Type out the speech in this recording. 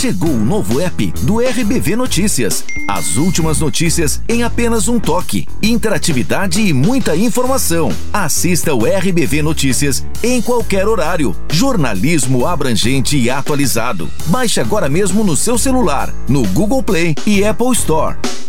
Chegou o novo app do RBV Notícias. As últimas notícias em apenas um toque. Interatividade e muita informação. Assista o RBV Notícias em qualquer horário. Jornalismo abrangente e atualizado. Baixe agora mesmo no seu celular, no Google Play e Apple Store.